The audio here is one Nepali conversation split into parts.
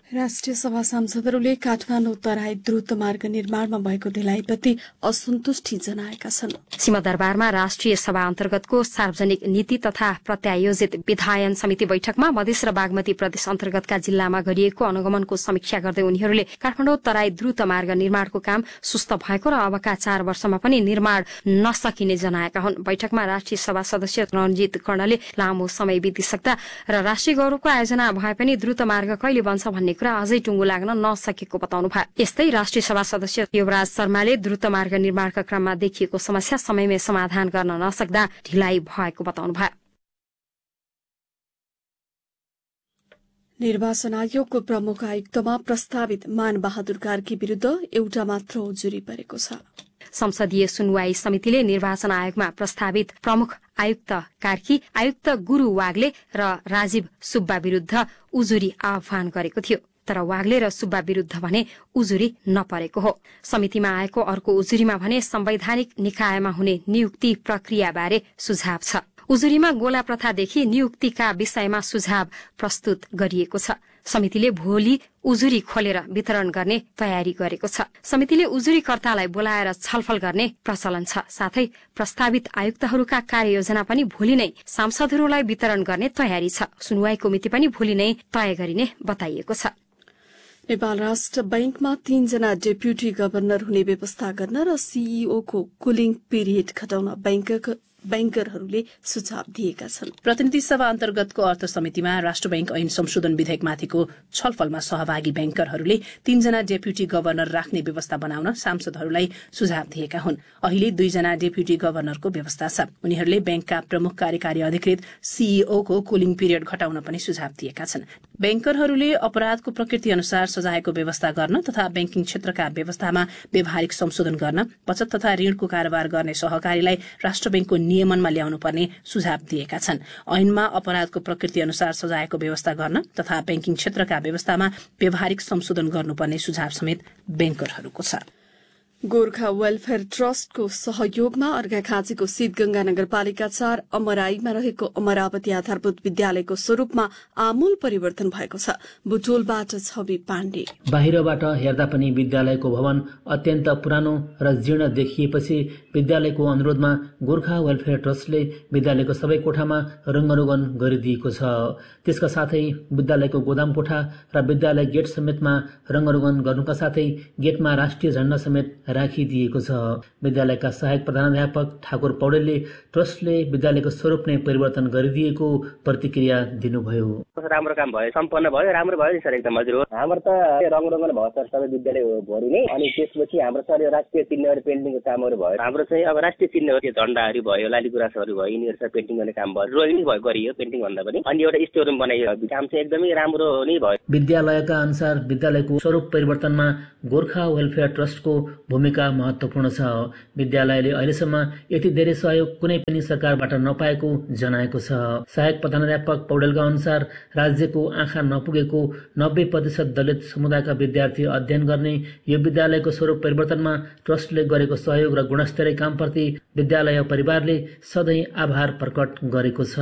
राष्ट्रिय सभा सांसदहरूले काठमाडौँ तराई द्रुत मार्ग निर्माणमा भएको ढिलाइप्रति असन्तुष्टि जनाएका छन्। सिंहदरबारमा राष्ट्रिय सभा अन्तर्गतको सार्वजनिक नीति तथा प्रत्यायोजित विधायन समिति बैठकमा मधेस र बागमती प्रदेश अन्तर्गतका जिल्लामा गरिएको अनुगमनको समीक्षा गर्दै उनीहरूले काठमाडौँ तराई द्रुत मार्ग निर्माणको काम सुस्त भएको र अबका 4 वर्षमा पनि निर्माण नसकिने जनाएका हुन्। बैठकमा राष्ट्रिय सभा सदस्य रणजित कर्णले लामो समय बितिसक्दा र राष्ट्रिय गौरवको आयोजना भए पनि द्रुत मार्ग कहिले बन्छ भन्ने कुरा अझै टुङ्गो लाग्न नसकेको बताउनु भयो। यस्तै राष्ट्रिय सभा सदस्य युवराज शर्माले द्रुत मार्ग निर्माणका क्रममा देखिएको समस्या समयमै समाधान गर्न नसक्दा ढिलाइ भएको बताउनु भयो। निर्वाचन आयोगको प्रमुख आयुक्तमा प्रस्तावित मानबहादुर कार्की विरूद्ध एउटा मात्र उजुरी परेको छ। संसदीय सुनवाई समितिले निर्वाचन आयोगमा प्रस्तावित प्रमुख आयुक्त कार्की, आयुक्त गुरू वाग्ले र राजीव सुब्बा विरूद्ध उजुरी आह्वान गरेको थियो। तर वाग्ले र सुब्बा विरूद्ध भने उजुरी नपरेको हो। समितिमा आएको अर्को उजुरीमा भने संवैधानिक निकायमा हुने नियुक्ति प्रक्रियाबारे सुझाव छ। उजुरीमा गोला प्रथादेखि नियुक्तिका विषयमा सुझाव प्रस्तुत गरिएको छ। समितिले भोलि उजुरी खोलेर वितरण गर्ने तयारी गरेको छ। समितिले उजुरीकर्तालाई बोलाएर छलफल गर्ने प्रचलन छ। साथै प्रस्तावित आयुक्तहरूका कार्ययोजना पनि भोलि नै सांसदहरूलाई वितरण गर्ने तयारी छ। सुनवाईको मिति पनि भोलि नै तय गरिने बताइएको छ। नेपाल राष्ट्र बैंकमा 3 जना डेप्युटी गभर्नर हुने व्यवस्था गर्न र सीईओ को कुलिङ पिरियड घटाउन बैंकरहरूले सुझाव दिएका छन्। प्रतिनिधि सभा अन्तर्गतको अर्थ समितिमा राष्ट्र बैंक ऐन संशोधन विधेयकमाथिको छलफलमा सहभागी बैंकरहरूले 3 जना डेप्युटी गभर्नर राख्ने व्यवस्था बनाउन सांसदहरूलाई सुझाव दिएका हुन्। अहिले 2 जना डेप्युटी गभर्नरको व्यवस्था छ। उनीहरूले बैंकका प्रमुख कार्यकारी अधिकृत सीईओ को कुलिङ पिरियड घटाउन पनि सुझाव दिएका छन्। बैंकरहरूले अपराधको प्रकृति अनुसार सजायको व्यवस्था गर्न तथा बैंकिङ क्षेत्रका व्यवस्थामा व्यावहारिक संशोधन गर्न, बचत तथा ऋणको कारोबार गर्ने सहकारीलाई राष्ट्र बैंकको नियमनमा ल्याउनु पर्ने सुझाव दिएका छन्। ऐनमा अपराधको प्रकृति अनुसार सजायको व्यवस्था गर्न तथा बैंकिङ क्षेत्रका व्यवस्थामा व्यावहारिक संशोधन गर्नुपर्ने सुझाव समेत बैंकरहरूको छ। गोर्खा वेलफेयर ट्रस्टको सहयोगमा अर्घाखाँचीको सिद्धगंगा नगरपालिका 4 अमराईमा रहेको अमरावती आधारभूत विद्यालयको स्वरूपमा आमूल परिवर्तन भएको छ। बुटोलबाट छवि पाण्डे। बाहिरबाट हेर्दा पनि विद्यालयको भवन अत्यन्त पुरानो र जीर्ण देखिएपछि विद्यालयको अनुरोधमा गोर्खा वेलफेयर ट्रस्टले विद्यालयको सबै कोठामा रंगरोगन गरिदिएको छ। त्यसका साथै विद्यालयको गोदाम कोठा र विद्यालय गेट समेतमा रंगरोगन गर्नुका साथै गेटमा राष्ट्रिय झण्डा समेत राखिदिएको छ। विद्यालयका सहायक प्रधानाध्यापक ठाकुर पौडेलले ट्रस्टले विद्यालयको स्वरूप नै परिवर्तन गरिदिएको प्रतिक्रिया दिनुभयो। राम्रो काम भयो, सम्पन्न भयो, राम्रो भयो नि सर, एकदम हजुर हो। हाम्रो त रङरङ्गन भयो सर सबै विद्यालय भरि नै। अनि त्यसपछि हाम्रो सर राष्ट्रिय चिन्हहरू पेन्टिङको कामहरू भयो। हाम्रो चाहिँ अब राष्ट्रिय चिन्हहरू त्यो झण्डाहरू भयो, लालीगुराँसहरू भयो, यिनीहरू सबै पेन्टिङ गर्ने काम भयो। ड्रइङ भयो, गरियो पेन्टिङ भन्दा पनि। अनि एउटा स्टोर रुम बनाइयो। काम चाहिँ एकदमै राम्रो नै भयो। विद्यालयका अनुसार विद्यालयको स्वरूप परिवर्तनमा गोर्खा वेलफेयर ट्रस्टको भूमिका महत्वपूर्ण छ। विद्यालयले अहिलेसम्म यति धेरै सहयोग कुनै पनि सरकारबाट नपाएको जनाएको छ। सहायक प्रधानाध्यापक पौडेलका अनुसार राज्यको आँखा नपुगेको 90% दलित समुदायका विद्यार्थी अध्ययन गर्ने यो विद्यालयको स्वरूप परिवर्तनमा ट्रस्टले गरेको सहयोग र गुणस्तरीय कामप्रति विद्यालय परिवारले सधैँ आभार प्रकट गरेको छ।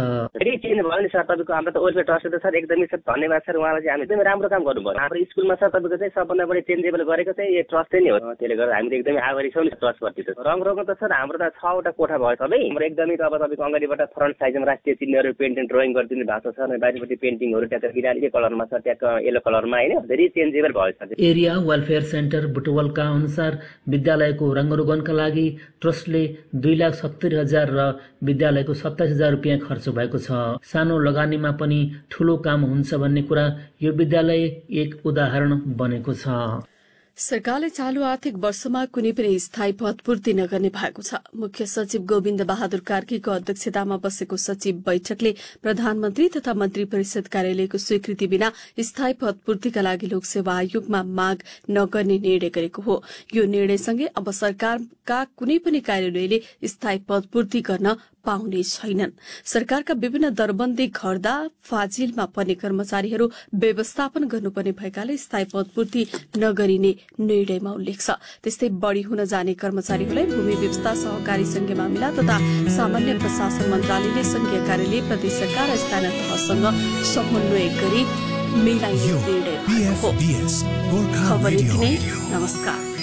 हाम्रो त वेलफेयर ट्रस्टले सर एकदमै धन्यवाद सर, उहाँलाई चाहिँ हामी एकदमै राम्रो काम गर्नुभयो। हाम्रो स्कुलमा सर तपाईँको चाहिँ सबभन्दा बढी चेन्जेबल गरेको चाहिँ यो ट्रस्टै नै हो। त्यसले गर्दा हामी एकदमै आभारी छौँ नि ट्रस्टप्रति। रङरङ त सर हाम्रो त 6वटा कोठा भयो सबै। हाम्रो एकदमै अब तपाईँको अगाडिबाट फ्रन्ट साइजमा राष्ट्रिय चिन्हहरू पेन्टिङ ड्रइङ गरिदिनु भएको छ सर। बाहिरपट्टि पेन्टिङहरू ट्याक्क बिराली कलरमा छ, ट्याक्क येलो कलरमा होइन, धेरै चेन्जेबल भयो सर। एरिया वेलफेयर सेन्टर बुटवलका अनुसार विद्यालयको रङरोगनका लागि ट्रस्टले 2,70,000 र विद्यालयको 27,000 रुपियाँ खर्च भएको छ। सानो लगानीमा पनि ठूलो काम हुन्छ भन्ने कुरा यो विद्यालय एक उदाहरण बनेको छ। सरकारले चालू आर्थिक वर्षमा कुनै पनि स्थायी पद पूर्ति नगर्ने भएको छ। मुख्य सचिव गोविन्द बहादुर कार्कीको अध्यक्षतामा बसेको सचिव बैठकले प्रधानमन्त्री तथा मन्त्री परिषद कार्यालयको स्वीकृति बिना स्थायी पद पूर्तिका लागि लोकसेवा आयोगमा माग नगर्ने निर्णय गरेको हो। यो निर्णयसँगै अब सरकारका कुनै पनि कार्यालयले स्थायी पद पूर्ति गर्न पाउने छैनन्। सरकारका विभिन्न दरबन्दी घट्दा फाजिलमा पर्ने कर्मचारीहरू व्यवस्थापन गर्नुपर्ने भएकाले स्थायी पद पूर्ति नगरिने निर्णयमा उल्लेख छ। त्यस्तै बढ़ी हुन जाने कर्मचारीहरूलाई भूमि व्यवस्था, सहकारी संघीय मामिला तथा सामान्य प्रशासन मन्त्रालयले संघीय कार्यालय, प्रदेश सरकार र स्थानीय तहसँग समन्वय गरी मिलाइने यो निर्णय भएको हो। PFDS गोर्खा खबर यति रेडियो। नै। नमस्कार।